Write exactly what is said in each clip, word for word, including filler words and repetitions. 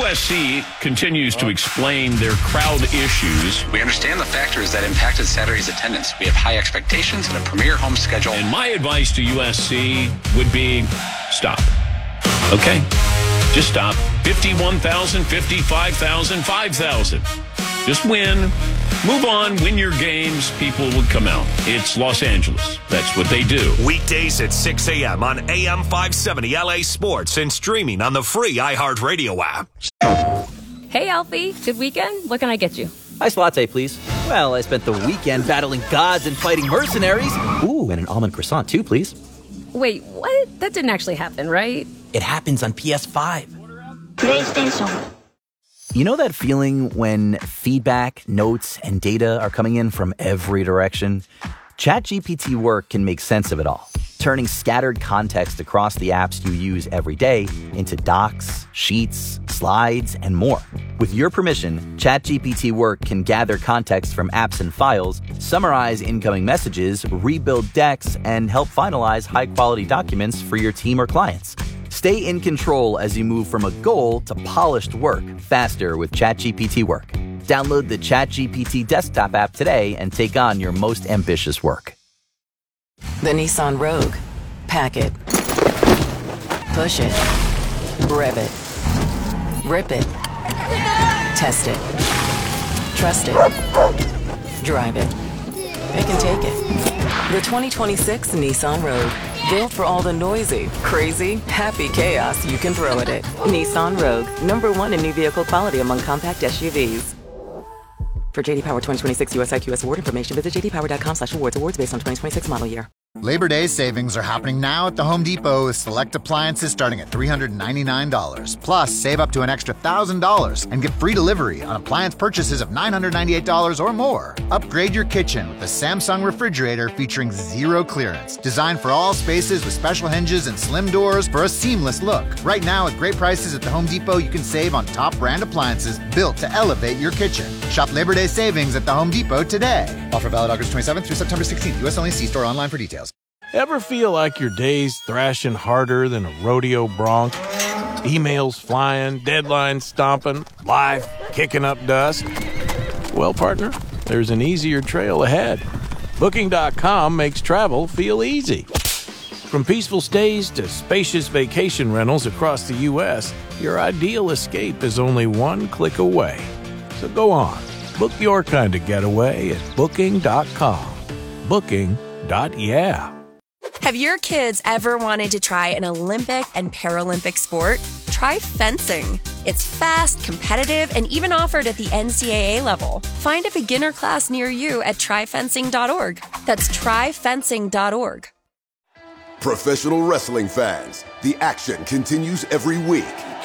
S C continues to explain their crowd issues. We understand the factors that impacted Saturday's attendance. We have high expectations and a premier home schedule. And my advice to U S C would be stop. Okay? Just stop. fifty-one thousand, fifty-five thousand, five thousand. Just win. Move on. Win your games. People will come out. It's Los Angeles. That's what they do. Weekdays at six a.m. on A M five seventy L A Sports and streaming on the free iHeartRadio app. Hey, Alfie. Good weekend? What can I get you? Iced latte, please. Well, I spent the weekend battling gods and fighting mercenaries. Ooh, and an almond croissant, too, please. Wait, what? That didn't actually happen, right? It happens on P S five. PlayStation. You know that feeling when feedback, notes, and data are coming in from every direction? ChatGPT Work can make sense of it all, turning scattered context across the apps you use every day into docs, sheets, slides, and more. With your permission, ChatGPT Work can gather context from apps and files, summarize incoming messages, rebuild decks, and help finalize high-quality documents for your team or clients. Stay in control as you move from a goal to polished work faster with ChatGPT Work. Download the ChatGPT desktop app today and take on your most ambitious work. The Nissan Rogue. Pack it. Push it. Rev it. Rip it. Test it. Trust it. Drive it. It can take it. The twenty twenty-six Nissan Rogue. Built for all the noisy, crazy, happy chaos you can throw at it. Nissan Rogue. Number one in new vehicle quality among compact S U Vs. For J D Power twenty twenty-six U S I Q S award information, visit j d power dot com slash awards. Awards based on twenty twenty-six model year. Labor Day savings are happening now at the Home Depot with select appliances starting at three hundred ninety-nine dollars. Plus, save up to an extra one thousand dollars and get free delivery on appliance purchases of nine hundred ninety-eight dollars or more. Upgrade your kitchen with the Samsung refrigerator featuring zero clearance. Designed for all spaces with special hinges and slim doors for a seamless look. Right now, at great prices at the Home Depot, you can save on top brand appliances built to elevate your kitchen. Shop Labor Day savings at the Home Depot today. Offer valid August twenty-seventh through September sixteenth. U S only. See store online for details. Ever feel like your day's thrashing harder than a rodeo bronc? Emails flying, deadlines stomping, life kicking up dust? Well, partner, there's an easier trail ahead. Booking dot com makes travel feel easy. From peaceful stays to spacious vacation rentals across the U S, your ideal escape is only one click away. So go on, book your kind of getaway at Booking dot com. Booking. Yeah. Have your kids ever wanted to try an Olympic and Paralympic sport? Try fencing. It's fast, competitive, and even offered at the N C double A level. Find a beginner class near you at try fencing dot org. That's try fencing dot org. Professional wrestling fans, the action continues every week.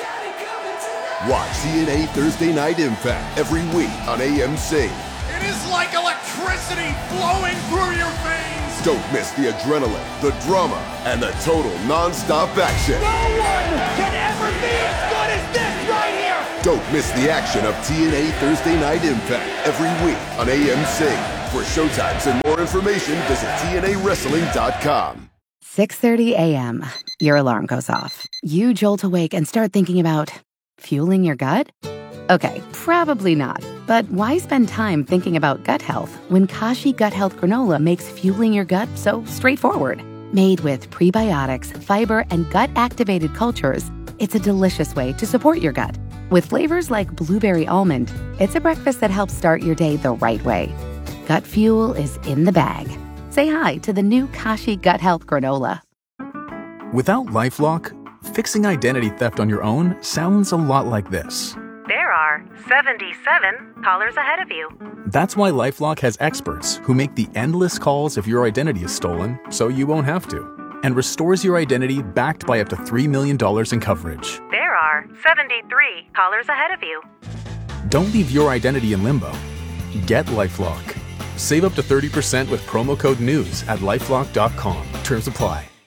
Watch T N A Thursday Night Impact every week on A M C. It is like electricity flowing through your veins. Don't miss the adrenaline, the drama, and the total non-stop action. No one can ever be as good as this right here. Don't miss the action of T N A Thursday Night Impact every week on A M C. For showtimes and more information, visit T N A wrestling dot com. six thirty a.m. Your alarm goes off. You jolt awake and start thinking about fueling your gut? Okay, probably not. But why spend time thinking about gut health when Kashi Gut Health Granola makes fueling your gut so straightforward? Made with prebiotics, fiber, and gut-activated cultures, it's a delicious way to support your gut. With flavors like blueberry almond, it's a breakfast that helps start your day the right way. Gut fuel is in the bag. Say hi to the new Kashi Gut Health Granola. Without LifeLock, fixing identity theft on your own sounds a lot like this. There are seventy-seven callers ahead of you. That's why LifeLock has experts who make the endless calls if your identity is stolen, so you won't have to, and restores your identity backed by up to three million dollars in coverage. There are seventy-three callers ahead of you. Don't leave your identity in limbo. Get LifeLock. Save up to thirty percent with promo code NEWS at lifelock dot com. Terms apply.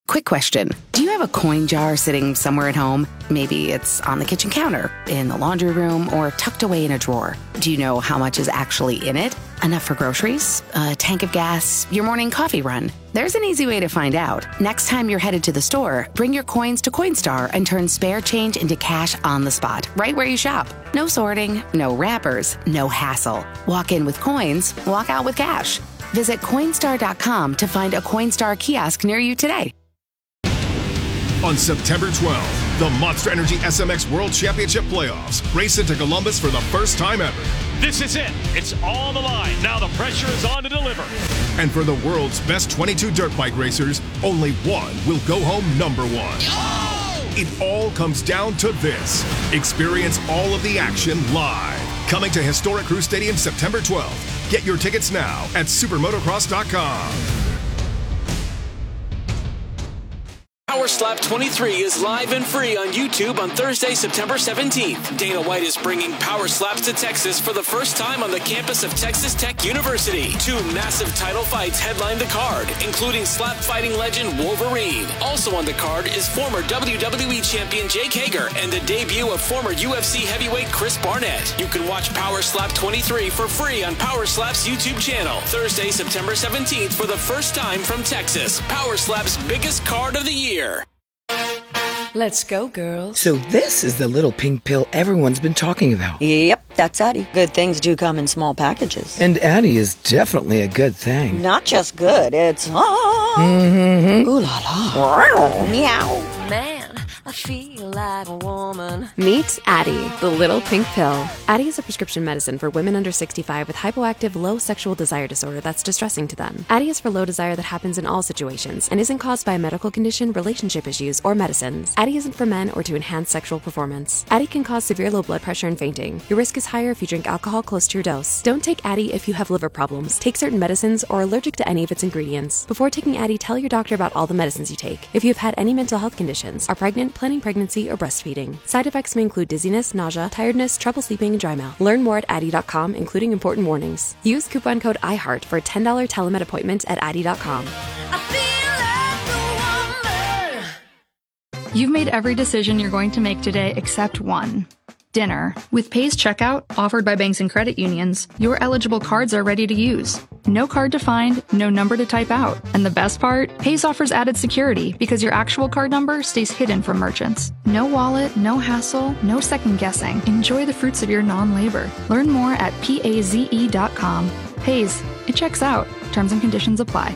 Quick question. Do you have a coin jar sitting somewhere at home? Maybe it's on the kitchen counter, in the laundry room, or tucked away in a drawer. Do you know how much is actually in it? Enough for groceries? A tank of gas? Your morning coffee run? There's an easy way to find out. Next time you're headed to the store, bring your coins to Coinstar and turn spare change into cash on the spot, right where you shop. No sorting, no wrappers, no hassle. Walk in with coins, walk out with cash. Visit Coinstar dot com to find a Coinstar kiosk near you today. On September twelfth, the Monster Energy S M X World Championship Playoffs race into Columbus for the first time ever. This is it. It's on the line. Now the pressure is on to deliver. And for the world's best twenty-two dirt bike racers, only one will go home number one. Oh! It all comes down to this. Experience all of the action live. Coming to historic Crew Stadium September twelfth. Get your tickets now at supermotocross dot com. Power Slap twenty-three is live and free on YouTube on Thursday, September seventeenth. Dana White is bringing Power Slaps to Texas for the first time on the campus of Texas Tech University. Two massive title fights headline the card, including slap fighting legend Wolverine. Also on the card is former W W E champion Jake Hager and the debut of former U F C heavyweight Chris Barnett. You can watch Power Slap twenty-three for free on Power Slap's YouTube channel. Thursday, September seventeenth for the first time from Texas. Power Slap's biggest card of the year. Let's go, girls. So this is the little pink pill everyone's been talking about. Yep, that's Addie. Good things do come in small packages. And Addie is definitely a good thing. Not just good, it's... Ah, mm-hmm. Ooh la la. Meow. Man, I feel like a woman. Meet Addie, the little pink pill. Addie is a prescription medicine for women under sixty-five with hypoactive low sexual desire disorder that's distressing to them. Addie is for low desire that happens in all situations and isn't caused by a medical condition, relationship issues, or medicines. Addie isn't for men or to enhance sexual performance. Addie can cause severe low blood pressure and fainting. Your risk is higher if you drink alcohol close to your dose. Don't take Addie if you have liver problems, take certain medicines, or are allergic to any of its ingredients. Before taking Addie, tell your doctor about all the medicines you take. If you have had any mental health conditions, are pregnant, planning pregnancy, or breastfeeding. Side effects may include dizziness, nausea, tiredness, trouble sleeping, and dry mouth. Learn more at Addie dot com, including important warnings. Use coupon code iHeart for a ten dollars telemed appointment at Addie dot com. You've made every decision you're going to make today except one. Dinner. With Pay's checkout, offered by banks and credit unions, your eligible cards are ready to use. No card to find, no number to type out. And the best part? Pay's offers added security because your actual card number stays hidden from merchants. No wallet, no hassle, no second guessing. Enjoy the fruits of your non-labor. Learn more at paze dot com. Pay's. It checks out. Terms and conditions apply.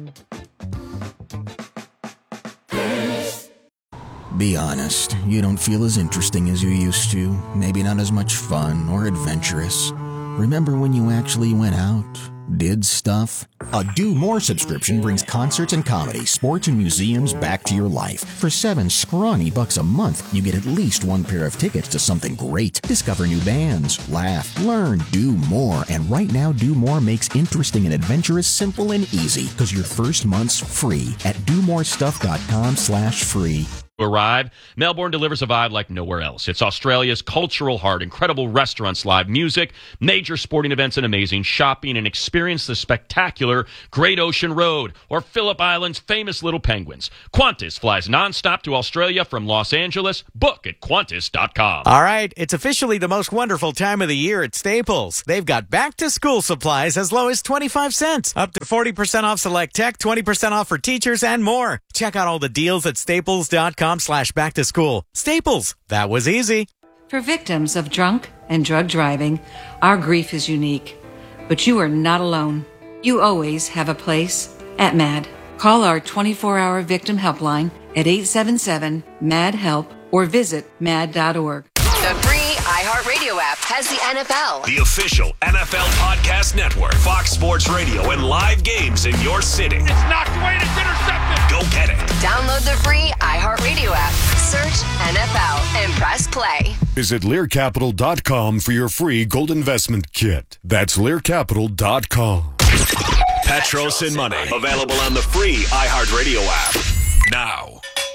Be honest, you don't feel as interesting as you used to. Maybe not as much fun or adventurous. Remember when you actually went out, did stuff? A Do More subscription brings concerts and comedy, sports and museums back to your life. For seven scrawny bucks a month, you get at least one pair of tickets to something great. Discover new bands, laugh, learn, do more. And right now, Do More makes interesting and adventurous simple and easy, because your first month's free at do more stuff dot com slash free. Arrive, Melbourne delivers a vibe like nowhere else. It's Australia's cultural heart, incredible restaurants, live music, major sporting events, and amazing shopping, and experience the spectacular Great Ocean Road or Phillip Island's famous Little Penguins. Qantas flies nonstop to Australia from Los Angeles. Book at Qantas dot com. All right, it's officially the most wonderful time of the year at Staples. They've got back-to-school supplies as low as twenty-five cents, up to forty percent off select tech, twenty percent off for teachers, and more. Check out all the deals at staples dot com slash back to school. Staples, that was easy. For victims of drunk and drug driving, our grief is unique. But you are not alone. You always have a place at MAD. Call our twenty-four hour victim helpline at eight seven seven, M A D, HELP or visit mad dot org. The free iHeartRadio app has the N F L. The official N F L podcast network, Fox Sports Radio, and live games in your city. It's knocked away and it's intercepted. Go get it. Download the free iHeartRadio app. Search N F L and press play. Visit lear capital dot com for your free gold investment kit. That's lear capital dot com. Petros and Money. Available on the free iHeartRadio app. Now.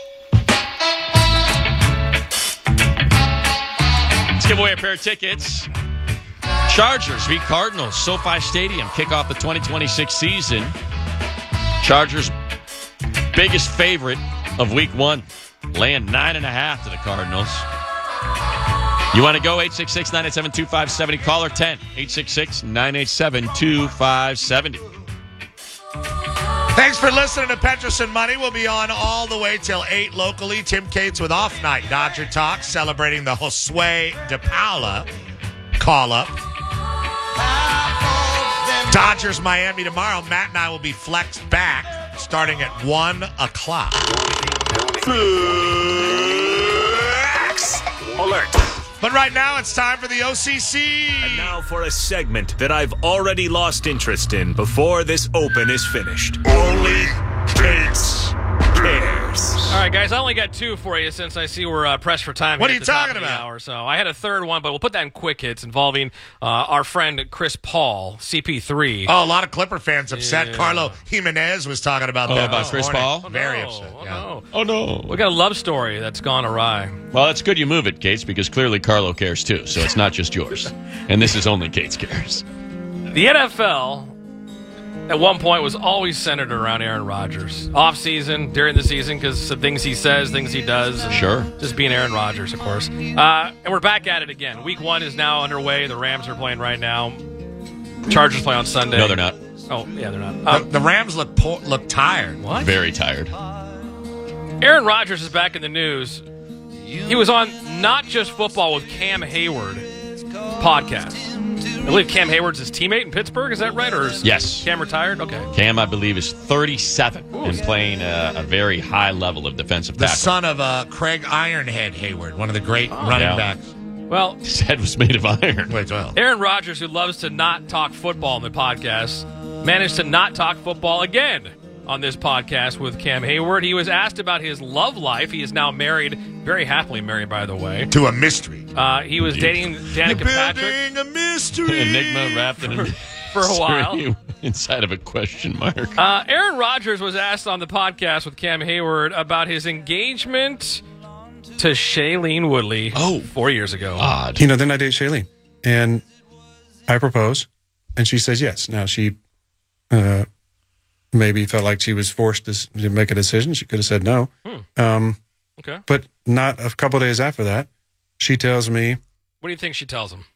Let's give away a pair of tickets. Chargers beat Cardinals. SoFi Stadium kick off the twenty twenty-six season. Chargers biggest favorite of week one, laying nine and a half to the Cardinals. You want to go? eight six six, nine eight seven, two five seven zero. Caller ten. eight six six, nine eight seven, two five seven zero. Thanks for listening to Petroson Money. We'll be on all the way till eight locally. Tim Cates with Off Night Dodger Talk, celebrating the Josue de Paula call-up. Dodgers Miami tomorrow. Matt and I will be flexed back starting at one o'clock. Flex alert. But right now, it's time for the O C C. And now for a segment that I've already lost interest in before this open is finished. Only Cates cares. All right, guys, I only got two for you since I see we're uh, pressed for time. What here are you at the top talking of the about? Hour, so I had a third one, but we'll put that in quick hits involving uh, our friend Chris Paul, C P three. Oh, a lot of Clipper fans upset. Yeah. Carlo Jimenez was talking about Oh, that. about this Chris morning. Paul? Oh, Very no. upset. Oh, yeah. no. Oh, no. We got a love story that's gone awry. Well, it's good you move it, Cates, because clearly Carlo cares too, so it's not just yours. And this is only Cates cares. The N F L, at one point, was always centered around Aaron Rodgers. Off-season, during the season, because of things he says, things he does. And Sure. Just being Aaron Rodgers, of course. Uh, and we're back at it again. Week one is now underway. The Rams are playing right now. Chargers play on Sunday. No, they're not. Oh, yeah, they're not. The, Um, the Rams look po- look tired. what? Very tired. Aaron Rodgers is back in the news. He was on Not Just Football with Cam Hayward podcast. I believe Cam Hayward's his teammate in Pittsburgh. Is that right? Or is Yes. Cam retired? Okay. Cam, I believe, is thirty-seven and playing a, a very high level of defensive The tackle. son of uh, Craig Ironhead Hayward, one of the great running Yeah. backs. Well, His head was made of iron. Wait, well. Aaron Rodgers, who loves to not talk football on the podcast, managed to not talk football again on this podcast with Cam Hayward. He was asked about his love life. He is now married, very happily married, by the way. To a mystery. Uh, he was dating Danica Patrick Building a mystery. Enigma wrapped in a for a while. inside of a question mark. Uh, Aaron Rodgers was asked on the podcast with Cam Hayward about his engagement to Shailene Woodley oh. four years ago. Odd. You know, then I date Shailene. And I propose, and she says yes. Now, she uh, maybe felt like she was forced to, s- to make a decision. She could have said no. Hmm. Um, Okay. But not a couple days after that, she tells me, What do you think she tells him?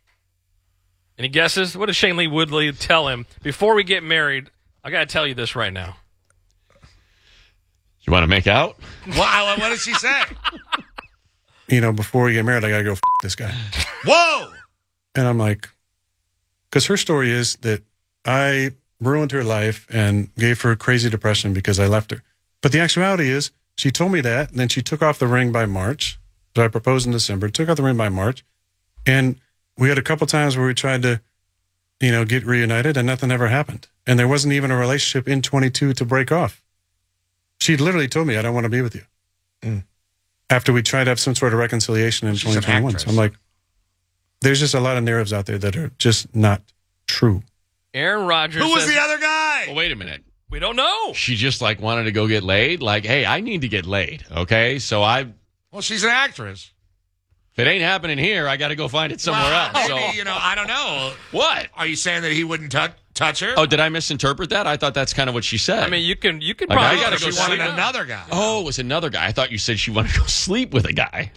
Any guesses? What does Shailene Woodley tell him? Before we get married, I got to tell you this right now. You want to make out? What, what did she say? you know, before we get married, I got to go f- this guy. Whoa! And I'm like, because her story is that I ruined her life and gave her crazy depression because I left her. But the actuality is, she told me that, and then she took off the ring by March. So I proposed in December, took off the ring by March. And we had a couple times where we tried to, you know, get reunited, and nothing ever happened. And there wasn't even a relationship in twenty-two to break off. She literally told me, I don't want to be with you. Mm. After we tried to have some sort of reconciliation in She's an twenty twenty-one. actress. So I'm like, there's just a lot of narratives out there that are just not true. Aaron Rodgers Who was says- the other guy? Well, wait a minute. We don't know. She just like wanted to go get laid. Like, hey, I need to get laid. Okay, so I. Well, she's an actress. If it ain't happening here, I got to go find it somewhere Well, else. maybe, So you know, I don't know. what? Are you saying that he wouldn't tou- touch her? Oh, did I misinterpret that? I thought that's kind of what she said. I mean, you can you can Like, probably I gotta she go wanted sleep. another guy. Oh, it was another guy. I thought you said she wanted to go sleep with a guy.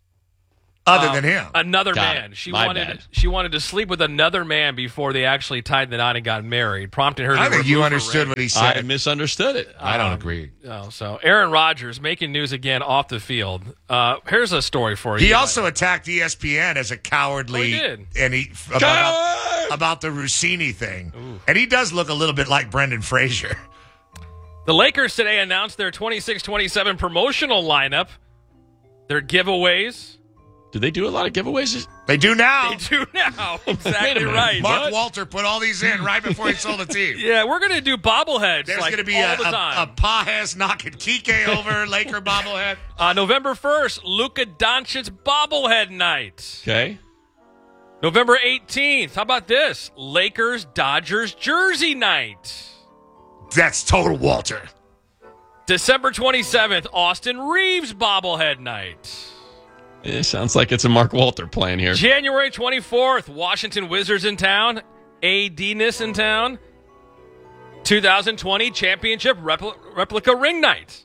Other Um, than him. Another Got man. it. She My wanted bad. she wanted to sleep with another man before they actually tied the knot and got married, prompting her to I think you remove her understood ring. what he I said. misunderstood it. I don't Um, agree. Oh, so Aaron Rodgers making news again off the field. Uh, here's a story for you. He also attacked E S P N as a cowardly, Oh, he did. and he about, about the Rossini thing, and he does look a little bit like Brendan Fraser. The Lakers today announced their twenty-six twenty-seven promotional lineup. Their giveaways. Did they do a lot of giveaways? They do now. They do now. Wait Exactly a minute. right. Mark What? Walter put all these in right before he sold the team. Yeah, we're gonna do bobbleheads. There's like going to be all a, the a, time. a Pajes knocking Kike over, Laker bobblehead. Uh, November first, Luka Doncic's bobblehead night. Okay. November eighteenth, how about this? Lakers Dodgers jersey night. That's total Walter. December twenty-seventh, Austin Reeves bobblehead night. It sounds like it's a Mark Walter plan here. January twenty-fourth, Washington Wizards in town. A D-ness in town. two thousand twenty Championship repl- Replica Ring Night.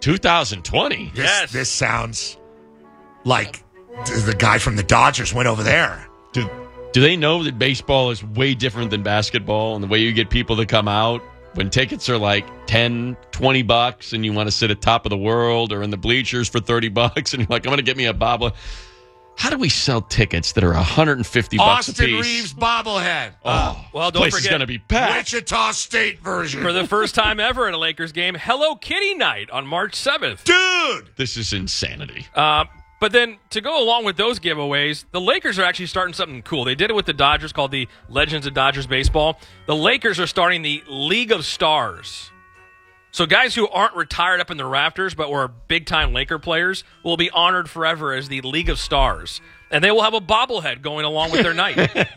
twenty twenty? This, Yes. This sounds like the guy from the Dodgers went over there. Do, do they know that baseball is way different than basketball and the way you get people to come out when tickets are like ten, twenty bucks and you want to sit at top of the world or in the bleachers for thirty bucks and you're like, I'm going to get me a bobblehead. How do we sell tickets that are one hundred fifty bucks a Austin piece? Reeves bobblehead. Oh, well, don't place forget, is going to be packed. Wichita State version. For the first time ever at a Lakers game, Hello Kitty night on March seventh. Dude! This is insanity. Uh, but then to go along with those giveaways, the Lakers are actually starting something cool. They did it with the Dodgers called the Legends of Dodgers Baseball. The Lakers are starting the League of Stars. So guys who aren't retired up in the rafters but were big-time Laker players will be honored forever as the League of Stars. And they will have a bobblehead going along with their night.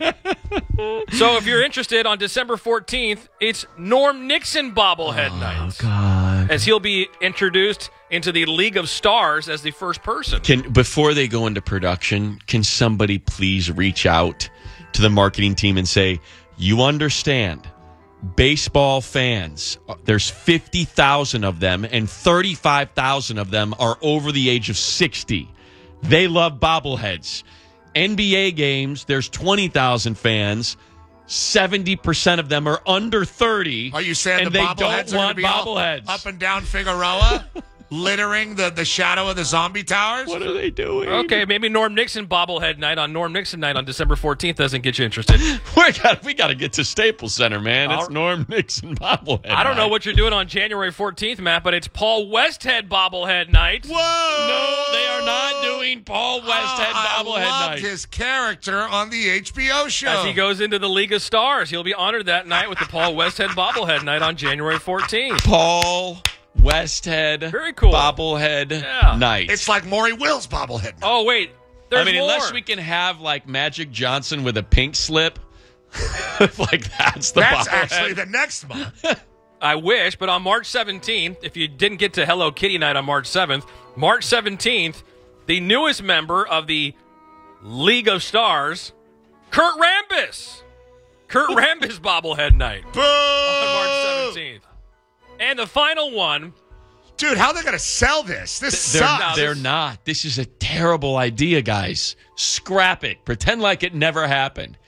So if you're interested, on December fourteenth, it's Norm Nixon bobblehead oh, night. God. As he'll be introduced into the League of Stars as the first person. Can before they go into production, can somebody please reach out to the marketing team and say, you understand, baseball fans, there's fifty thousand of them, and thirty-five thousand of them are over the age of sixty. They love bobbleheads. N B A games, there's twenty thousand fans. seventy percent of them are under thirty. Are you saying and the they bobbleheads don't are want going to be all bobbleheads? up and down Figueroa, littering the, the shadow of the zombie towers? What are they doing? Okay, maybe Norm Nixon bobblehead night on Norm Nixon night on December fourteenth doesn't get you interested. we got we got to get to Staples Center, man. It's I'll, Norm Nixon bobblehead. I don't night. know what you're doing on January fourteenth, Matt, but it's Paul Westhead bobblehead night. Whoa! No, they are not doing Paul Westhead oh, bobblehead I loved night. his character on the H B O show. As he goes into the League of Stars, he'll be honored that night with the Paul Westhead bobblehead night on January fourteenth. Paul Westhead Very cool. bobblehead Yeah. night. It's like Maury Wills bobblehead night. Oh, wait. There's I mean, more. unless we can have like Magic Johnson with a pink slip, like that's the That's bobblehead. actually the next month. I wish, but on March seventeenth, if you didn't get to Hello Kitty night on March seventh, March seventeenth, the newest member of the League of Stars, Kurt Rambis. Kurt Rambis bobblehead night Boo! on March seventeenth. And the final one. Dude, how are they going to sell this? This They're, sucks. they're not. This is a terrible idea, guys. Scrap it. Pretend like it never happened.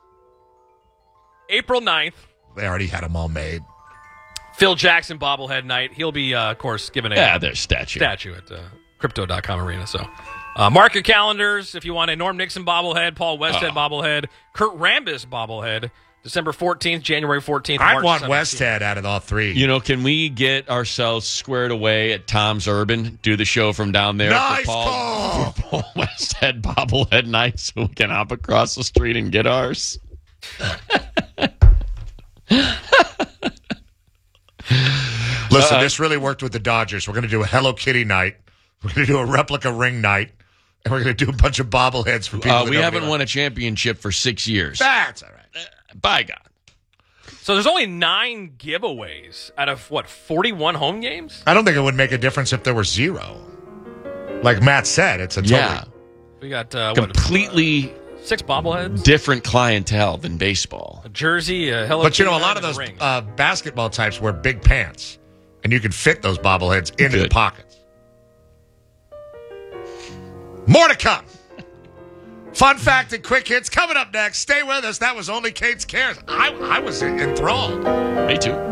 April ninth, They already had them all made. Phil Jackson bobblehead night. He'll be, uh, of course, given a Yeah, there's statue. statue at uh, Crypto dot com arena. So uh, mark your calendars if you want a Norm Nixon bobblehead, Paul Westhead Oh. bobblehead, Kurt Rambis bobblehead, December fourteenth, January fourteenth. I March want seventeenth. Westhead out of all three. You know, can we get ourselves squared away at Tom's Urban? Do the show from down there Nice for Paul, call. for Paul Westhead bobblehead night so we can hop across the street and get ours? Listen, Uh, this really worked with the Dodgers. We're going to do a Hello Kitty night. We're going to do a replica ring night. And we're going to do a bunch of bobbleheads for people. Uh, that we nobody haven't likes. won a championship for six years. That's all right. Uh, by God. So there's only nine giveaways out of, what, forty-one home games? I don't think it would make a difference if there were zero. Like Matt said, it's a totally... Yeah. We got, uh, what, Completely six bobbleheads? different clientele than baseball. A jersey, a Hello But you Kitty know, a lot night, of and those ring. uh, basketball types wear big pants. And you can fit those bobbleheads into Good. the pockets. More to come. Fun fact and quick hits coming up next. Stay with us. That was Only Kate's Cares. I, I was enthralled. Me too.